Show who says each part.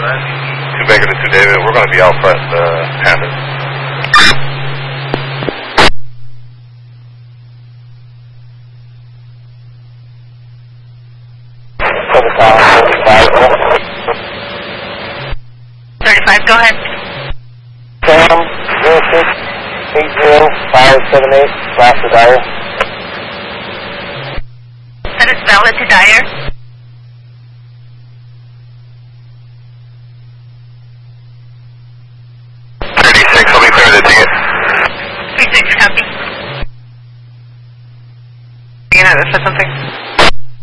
Speaker 1: 2 Baker to 2 David. We're going to be out front in the Pandas.
Speaker 2: Go ahead.
Speaker 3: Sam 0680-578, Flash to Dyer.
Speaker 2: That is valid to Dyer.
Speaker 1: 36, I'll be clear to ticket.
Speaker 2: 36, copy. You know, this or something?